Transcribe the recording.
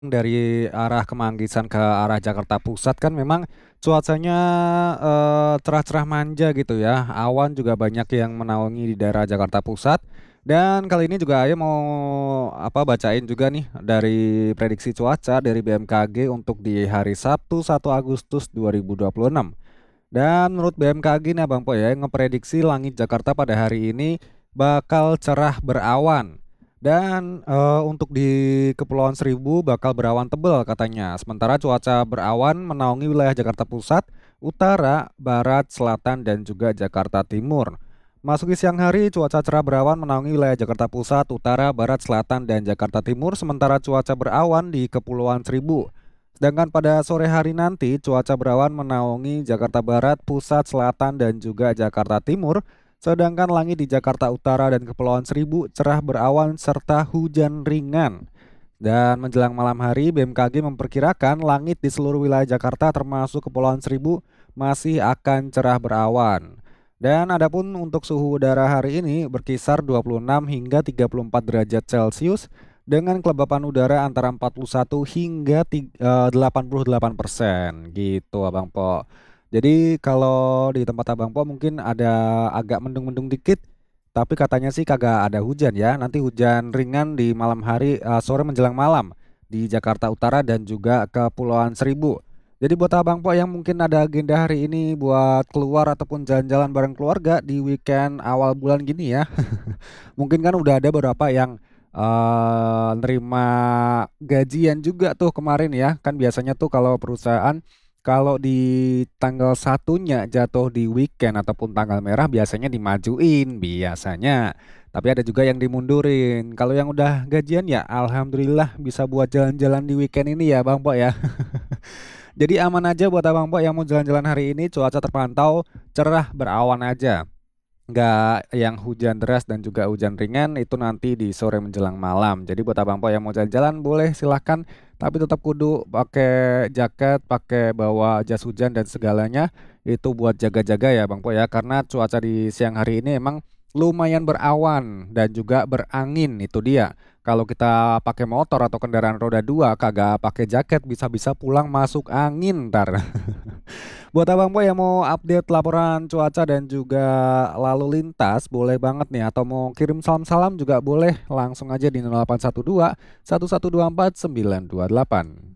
Dari arah Kemanggisan ke arah Jakarta Pusat kan memang cuacanya, cerah-cerah manja gitu ya, awan juga banyak yang menaungi di daerah Jakarta Pusat. Dan kali ini juga Ayo mau, bacain juga nih dari prediksi cuaca dari BMKG untuk di hari Sabtu 1 Agustus 2026. Dan menurut BMKG nih Abang Po ya, ngeprediksi langit Jakarta pada hari ini bakal cerah berawan. Dan untuk di Kepulauan Seribu bakal berawan tebal katanya. Sementara cuaca berawan menaungi wilayah Jakarta Pusat, Utara, Barat, Selatan, dan juga Jakarta Timur. Masuki siang hari, cuaca cerah berawan menaungi wilayah Jakarta Pusat, Utara, Barat, Selatan, dan Jakarta Timur. Sementara cuaca berawan di Kepulauan Seribu. Sedangkan pada sore hari nanti, cuaca berawan menaungi Jakarta Barat, Pusat, Selatan, dan juga Jakarta Timur. Sedangkan langit di Jakarta Utara dan Kepulauan Seribu cerah berawan serta hujan ringan. Dan menjelang malam hari, BMKG memperkirakan langit di seluruh wilayah Jakarta termasuk Kepulauan Seribu masih akan cerah berawan. Dan adapun untuk suhu udara hari ini berkisar 26 hingga 34 derajat Celcius dengan kelembapan udara antara 41 hingga 88% gitu Abang Po. Jadi kalau di tempat Abang Po mungkin ada agak mendung-mendung dikit, tapi katanya sih kagak ada hujan ya. Nanti hujan ringan di malam hari, sore menjelang malam di Jakarta Utara dan juga Kepulauan Seribu. Jadi buat Abang Po yang mungkin ada agenda hari ini buat keluar ataupun jalan-jalan bareng keluarga di weekend awal bulan gini ya. Mungkin kan udah ada beberapa yang nerima gajian juga tuh kemarin ya. Kan biasanya tuh kalau perusahaan kalau di tanggal satunya jatuh di weekend ataupun tanggal merah biasanya dimajuin biasanya. Tapi ada juga yang dimundurin. Kalau yang udah gajian ya alhamdulillah bisa buat jalan-jalan di weekend ini ya Bang Po ya. Jadi aman aja buat Abang Po yang mau jalan-jalan hari ini, cuaca terpantau cerah berawan aja. Nggak yang hujan deras dan juga hujan ringan itu nanti di sore menjelang malam. Jadi buat Abang Po yang mau jalan-jalan boleh silahkan, tapi tetap kudu pakai jaket, pakai bawa jas hujan dan segalanya itu buat jaga-jaga ya Bang Po ya. Karena cuaca di siang hari ini emang lumayan berawan dan juga berangin itu dia. Kalau kita pakai motor atau kendaraan roda dua kagak pakai jaket bisa-bisa pulang masuk angin ntar. Buat Abang Boy yang mau update laporan cuaca dan juga lalu lintas, boleh banget nih. Atau mau kirim salam-salam juga boleh. Langsung aja di 0812 1124 928.